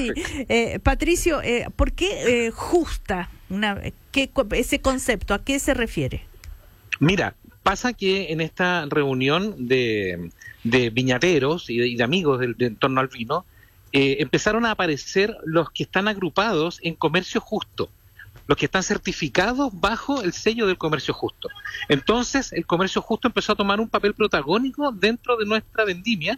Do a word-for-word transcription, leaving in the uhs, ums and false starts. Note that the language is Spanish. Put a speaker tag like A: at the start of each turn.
A: Sí, eh, Patricio, eh, ¿por qué eh, justa una, qué, ese concepto? ¿A qué se refiere?
B: Mira, pasa que en esta reunión de, de viñateros y de, y de amigos del, de, en torno al vino, eh, empezaron a aparecer los que están agrupados en comercio justo, los que están certificados bajo el sello del comercio justo. Entonces, el comercio justo empezó a tomar un papel protagónico dentro de nuestra vendimia